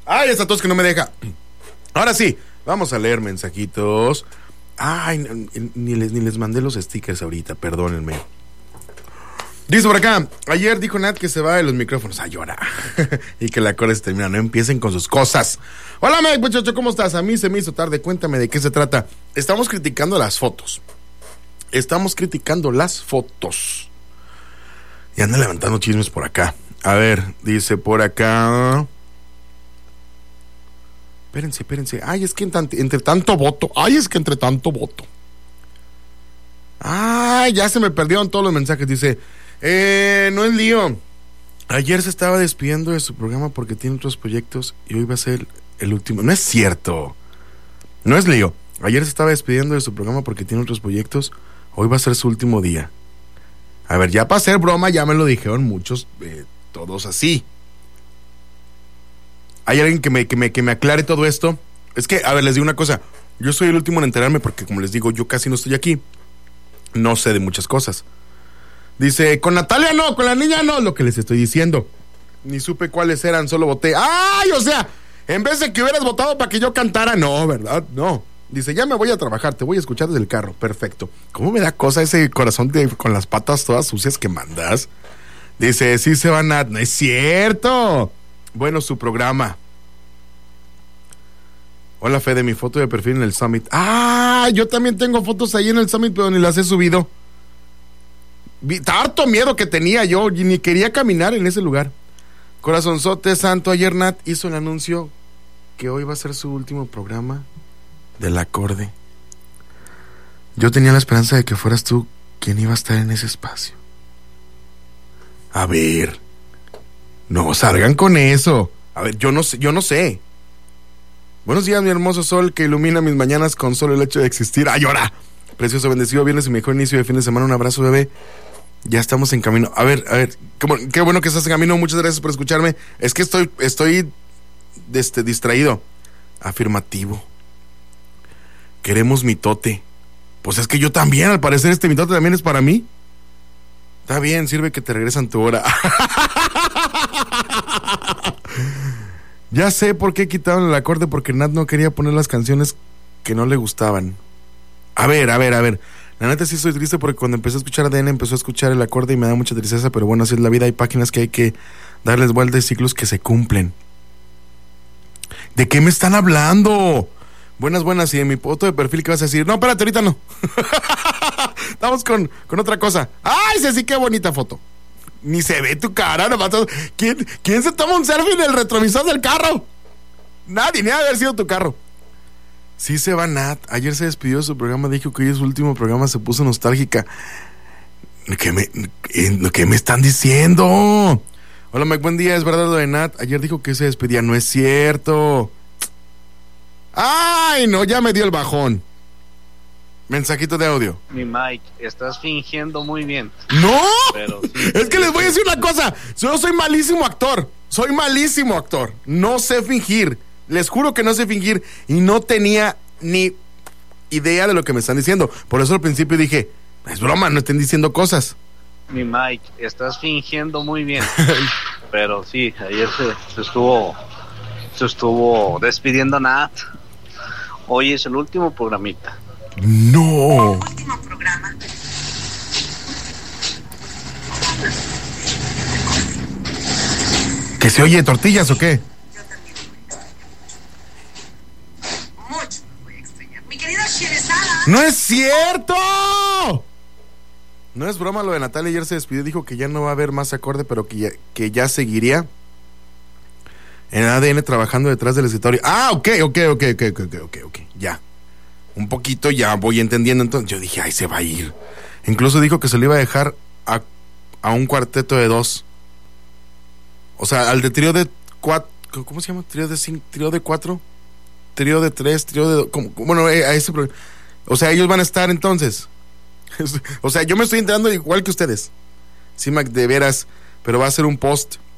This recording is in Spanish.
Ay, esa tos que no me deja. Ahora sí, vamos a leer mensajitos. Ay, ni les mandé los stickers ahorita, perdónenme. Dice por acá, ayer dijo Nat que se va de los micrófonos. Ay, llora. Y que la cosa se termina, no empiecen con sus cosas. Hola, Mike, muchacho, ¿cómo estás? A mí se me hizo tarde, cuéntame de qué se trata. Estamos criticando las fotos. Y andan levantando chismes por acá. A ver, dice por acá... Espérense. Ay, es que entre tanto voto. Ay, ya se me perdieron todos los mensajes. Dice, no es lío. Ayer se estaba despidiendo de su programa porque tiene otros proyectos y hoy va a ser el último. No es cierto. No es lío. Ayer se estaba despidiendo de su programa porque tiene otros proyectos. Hoy va a ser su último día. A ver, ya para hacer broma, ya me lo dijeron muchos, todos así. ¿Hay alguien que me aclare todo esto? Es que, a ver, les digo una cosa. Yo soy el último en enterarme porque, como les digo, yo casi no estoy aquí. No sé de muchas cosas. Dice, con Natalia no, con la niña no, lo que les estoy diciendo. Ni supe cuáles eran, solo voté. ¡Ay! O sea, en vez de que hubieras votado para que yo cantara, no, ¿verdad? No. Dice, ya me voy a trabajar, te voy a escuchar desde el carro. Perfecto. ¿Cómo me da cosa ese corazón con las patas todas sucias que mandas? Dice, sí se van a... No es cierto. Bueno, su programa. Hola, Fede, mi foto de perfil en el Summit. ¡Ah! Yo también tengo fotos ahí en el Summit, pero ni las he subido. Harto miedo que tenía yo, y ni quería caminar en ese lugar. Corazonzote santo, ayer Nat hizo el anuncio que hoy va a ser su último programa del acorde. Yo tenía la esperanza de que fueras tú quien iba a estar en ese espacio. A ver, no salgan con eso. A ver, yo no sé. Buenos días, mi hermoso sol que ilumina mis mañanas con solo el hecho de existir. ¡Ay, llora! Precioso, bendecido viernes y mejor inicio de fin de semana. Un abrazo, bebé. Ya estamos en camino. A ver, qué bueno que estás en camino. Muchas gracias por escucharme. Es que estoy distraído. Afirmativo. Queremos mitote. Pues es que yo también, al parecer este mitote también es para mí. Está bien, sirve que te regresan tu hora. Ya sé por qué quitaron el acorde, porque Nat no quería poner las canciones que no le gustaban. A ver. La neta sí estoy triste porque cuando empecé a escuchar ADN empezó a escuchar el acorde y me da mucha tristeza, pero bueno, así es la vida. Hay páginas que hay que darles vueltas y ciclos que se cumplen. ¿De qué me están hablando? Buenas, y en mi foto de perfil, ¿qué vas a decir? No, espérate, ahorita no. Estamos con otra cosa. ¡Ay, sí, qué bonita foto! Ni se ve tu cara, nomás. ¿Quién se toma un selfie en el retrovisor del carro? Nadie, ni debe haber sido tu carro. Sí se va Nat. Ayer se despidió de su programa, dijo que hoy es su último programa, se puso nostálgica. ¿Qué me están diciendo? Hola, Mike, buen día, es verdad lo de Nat. Ayer dijo que se despedía, no es cierto. Ay, no, ya me dio el bajón. Mensajito de audio. Mi Mike, estás fingiendo muy bien. ¡No! Pero sí, es que les voy a decir una cosa. Yo soy malísimo actor. No sé fingir. Les juro que no sé fingir. Y no tenía ni idea de lo que me están diciendo. Por eso al principio dije, es broma, no estén diciendo cosas. Mi Mike, estás fingiendo muy bien. Pero sí, ayer se estuvo despidiendo Nat. Hoy es el último programita. No. Último programa. ¿Que se oye tortillas o qué? Yo también mucho me voy a extrañar. Mi querida Sherezada. ¡No es cierto! No es broma lo de Natalia. Ayer se despidió, dijo que ya no va a haber más acorde, pero que ya seguiría en ADN trabajando detrás del escritorio. Ah, ok. Ya. Un poquito ya voy entendiendo. Entonces yo dije, ay, se va a ir. Incluso dijo que se lo iba a dejar a un cuarteto de 2. O sea, al de trío de 4. ¿Cómo se llama? Trío de 5, trío de 4, trío de 3, trío de 2. Bueno, a ese. O sea, ellos van a estar entonces. O sea, yo me estoy enterando igual que ustedes. Sí, Mac, de veras. Pero va a ser un post